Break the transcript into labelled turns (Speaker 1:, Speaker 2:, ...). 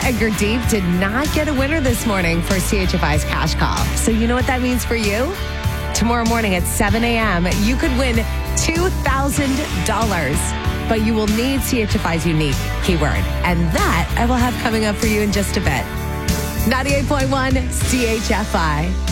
Speaker 1: and Gurdeep did not get a winner this morning for CHFI's Cash Call. So you know what that means for you? Tomorrow morning at 7 a.m., you could win $2,000. But you will need CHFI's unique keyword. And that I will have coming up for you in just a bit. 98.1 CHFI.